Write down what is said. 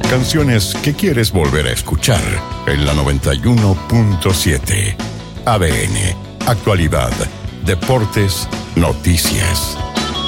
Canciones que quieres volver a escuchar en la 91.7. ADN, actualidad, deportes, noticias.